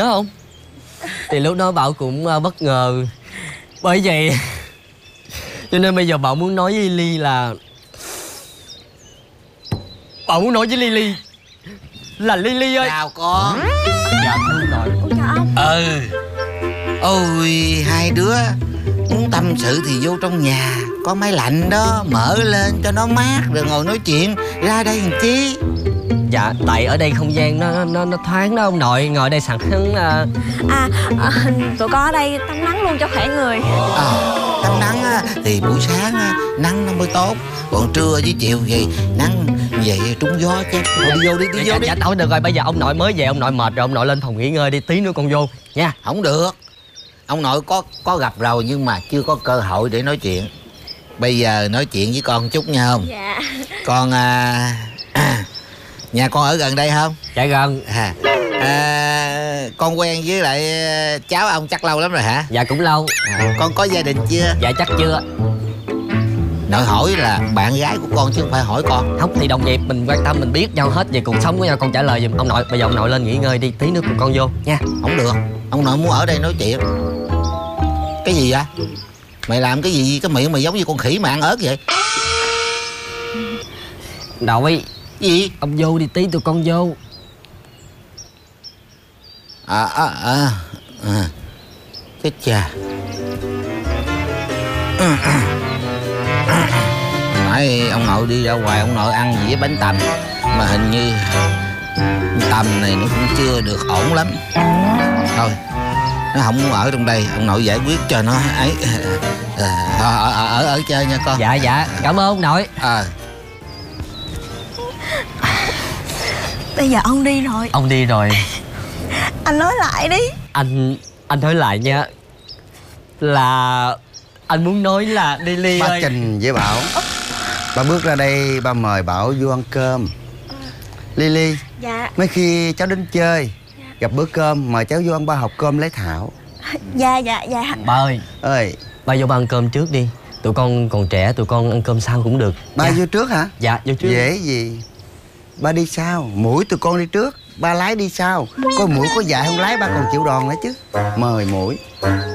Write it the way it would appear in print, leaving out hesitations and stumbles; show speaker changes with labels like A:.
A: đúng không? Thì lúc đó Bảo cũng bất ngờ. Bởi vậy cho nên bây giờ Bảo muốn nói với Ly là Bảo muốn nói với Ly là Ly ơi.
B: Chào con.
A: Dạ thưa ông nội.
C: Ủa chào ông.
B: Ôi, hai đứa muốn tâm sự thì vô trong nhà, có máy lạnh đó, mở lên cho nó mát rồi ngồi nói chuyện. Ra đây làm chi?
A: Dạ tại ở đây không gian nó thoáng đó ông nội, ngồi đây sẵn
C: Tụi con ở đây tắm nắng luôn cho khỏe người.
B: Tắm nắng á, thì buổi sáng á, nắng nó mới tốt. Còn trưa với chiều thì nắng vậy trúng gió chứ. Thôi đi vô đi, đi vô đi.
A: Dạ thôi được rồi, bây giờ ông nội mới về, ông nội mệt rồi, ông nội lên phòng nghỉ ngơi đi, tí nữa con vô nha.
B: Không được. Ông nội có gặp rồi nhưng mà chưa có cơ hội để nói chuyện. Bây giờ nói chuyện với con chút nha không?
C: Dạ.
B: Con nhà con ở gần đây không?
A: Dạ gần.
B: Con quen với lại cháu ông chắc lâu lắm rồi hả?
A: Dạ cũng lâu.
B: Con có gia đình chưa?
A: Dạ chắc chưa.
B: Nội hỏi là bạn gái của con chứ không phải hỏi con.
A: Không thì đồng nghiệp mình quan tâm, mình biết nhau hết về cuộc sống của nhau, con trả lời giùm ông nội. Bây giờ ông nội lên nghỉ ngơi đi, tí nữa cùng con vô nha.
B: Không được, ông nội muốn ở đây nói chuyện. Cái gì vậy? Mày làm cái gì? Cái miệng mày giống như con khỉ mà ăn ớt vậy.
A: Nội.
B: Gì?
A: Ông vô đi, tí tụi con vô.
B: Chết cha. Nãy ông nội đi ra ngoài, ông nội ăn gì với bánh tằm mà hình như tằm này nó cũng chưa được ổn lắm. Thôi nó không muốn ở trong đây, ông nội giải quyết cho nó ấy. Ở chơi nha con.
A: Dạ cảm ơn ông nội.
C: Bây giờ ông đi rồi.
A: Ông đi rồi.
C: Anh nói lại đi.
A: Anh nói lại nha, là anh muốn nói là Ly
D: ba
A: ơi.
D: Trình với Bảo, ba bước ra đây, ba mời Bảo vô ăn cơm. Ly.
C: Dạ.
D: Mấy khi cháu đến chơi, gặp bữa cơm mời cháu vô ăn, ba hộp cơm lấy Thảo.
C: Dạ.
A: Ba
D: ơi,
A: ba vô ba ăn cơm trước đi, tụi con còn trẻ, tụi con ăn cơm sau cũng được.
D: ba vô trước hả?
A: Dạ vô trước.
D: Dễ gì, ba đi sau, Mũi tụi con đi trước, ba lái đi sau. Coi Mũi có dạy không lái ba còn chịu đòn nữa chứ. Mời Mũi.